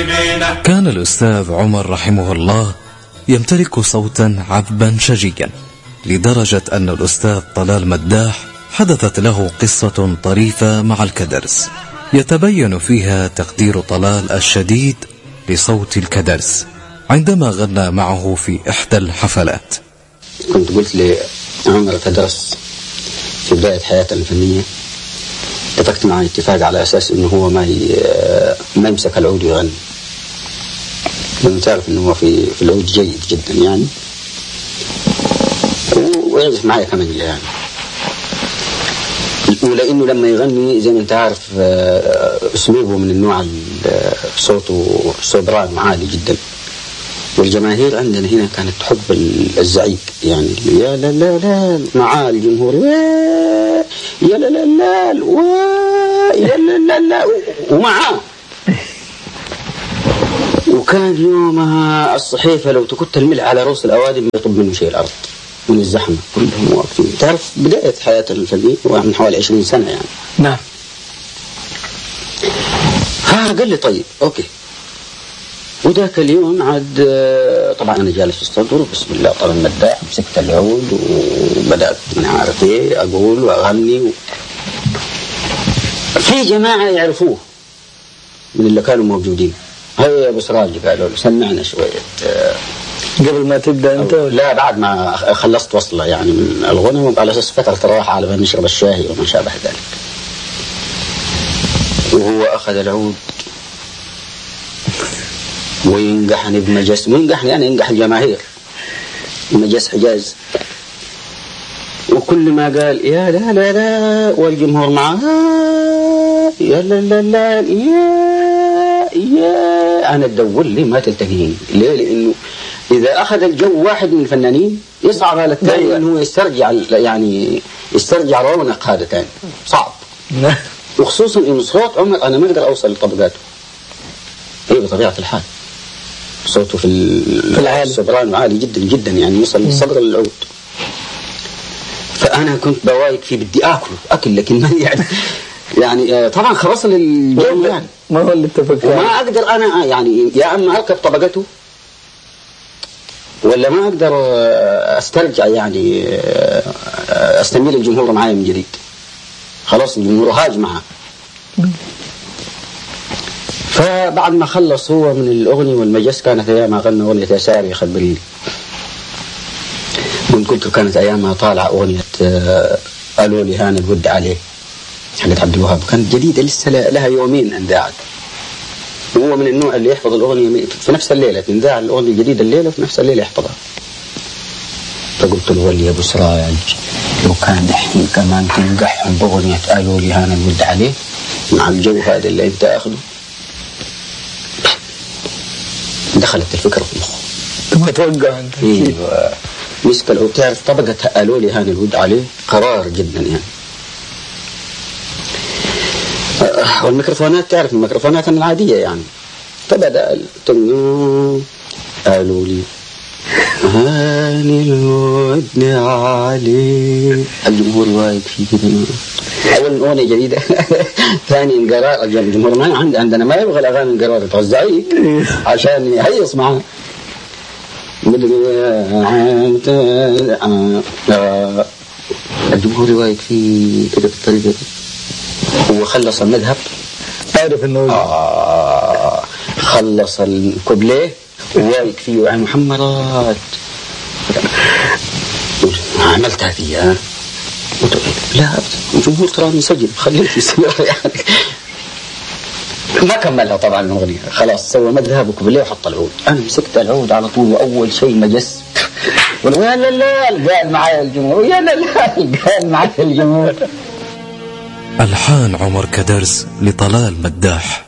كان الأستاذ عمر رحمه الله يمتلك صوتا عذبا شجيا، لدرجة أن الأستاذ طلال مداح حدثت له قصة طريفة مع الكدرس يتبين فيها تقدير طلال الشديد لصوت الكدرس عندما غنى معه في إحدى الحفلات. كنت قلت لعمر الكدرس في بداية حياته الفنية، اتفقت معه اتفاق على أساس إنه هو ما يمسك العود ويغني، لأنه تعرف إنه هو في العود جيد جدا يعني، ويعزف معي كمانجا يعني. ولأنه لما يغني زي ما أنت عارف أسلوبه من النوع صوته سوبرانو عالي جدا، والجماهير عندنا هنا كانت تحب الزعيق يعني، يا لا لا لا مع الجمهور، يا لا لا لا يا لا لا لا ومعاه. وكان يومها الصحيفة لو تكت الملح على رؤوس الأوادم يطب منه شيء الأرض من الزحمة، كلهم واقفين. تعرف بداية حياة الفني من حوالي 20 سنة يعني. نعم. قال لي طيب أوكي. وذاك اليوم عاد طبعا أنا جالس في الصدر بسم الله طال المداح، مسكت العود وبدأت من عارف إيه أقول وأغني في جماعة يعرفوه من اللي كانوا موجودين. هاي يا أبو سراج قالوا له سمعنا شوية قبل ما تبدأ أنت؟ لا بعد ما خلصت وصلة يعني من الغنى، على أساس فترة الراحة على ما نشرب الشاي وما شابه ذلك. وهو أخذ العود وينقحني بمجس، وينقحني أنا ينقح الجماهير بمجس حجاز، وكل ما قال يا لا لا لا والجمهور معاه يا لا لا لا يا أنا تدور لي ما تلتقيني. ليه؟ لأنه إذا أخذ الجو واحد من الفنانين يصعب على الثاني أنه يسترجع رونق هذا ثاني، صعب. وخصوصا إنه صوت عمر أنا ما أقدر أوصل لطبقاته، إيه بطبيعة الحال صوته في السوبرانو عالي جدا جدا يعني يوصل لصدر العود. فأنا كنت بوايق فيه بدي أكل لكن ما يعني طبعا خلاص الجو يعني ما هو اللي اتفق، وما أقدر أنا يعني يا أما أركب طبقته ولا ما أقدر أسترجع يعني أستميل الجمهور معايا من جديد، خلاص الجمهور هاج معه. فبعد ما خلص هو من الأغنية والمجس، كانت أيامها غنى أغنية يا ساري خبريني، قلت كانت أيامها طالعة أغنية قالوا لي هان الود عليه حقت عبد الوهاب، كانت جديدة لسه لها يومين انداعت، وهو من النوع اللي يحفظ الأغنية في نفس الليلة، تنداع الأغنية الجديدة الليلة وفي نفس الليلة يحفظها. فقلت له ولي يا أبو سراج لو كان الحين كمان تنقحهم بأغنية قالوا لي هان الود عليه مع الجو هذا اللي أنت أخذه، دخلت الفكرة في مخه. ما توقع أنت؟ إيه مسك العود، تعرف طبقة قالوا لي هان الود عليه قرار جدا يعني. والميكروفونات تعرف الميكروفونات العادية يعني، فبدأ قالوا لي هاني الود عليه، الجمهور وايد في كده. أول أغنية جديدة ثاني انقرار الجمهور ما عندنا ما يبغى الأغاني انقرار توزعيك عشان يهيص معاه. الجمهور وايد في كده بالطريقة دي. هو خلص المذهب، تعرف انه خلص الكوبليه ووايد فيه عين محمرات. عملت هذه لا الجمهور ترى منسجم خليه يستمر يعني. ما كملها طبعا الأغنية، خلاص سوى مذهب وكوبليه وحط العود. أنا مسكت العود على طول، وأول شيء مجس يا لا لا قال معايا الجمهور، يا لا لا قال معايا الجمهور. ألحان عمر كدرس لطلال مداح.